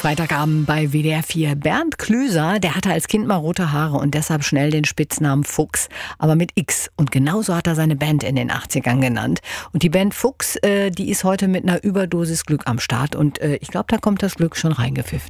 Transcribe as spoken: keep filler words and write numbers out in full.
Freitagabend bei W D R vier. Bernd Klüser, der hatte als Kind mal rote Haare und deshalb schnell den Spitznamen Fuchs, aber mit X. Und genauso hat er seine Band in den achtzigern genannt. Und die Band Fuchs, äh, die ist heute mit einer Überdosis Glück am Start. Und äh, ich glaube, da kommt das Glück schon reingepfiffen.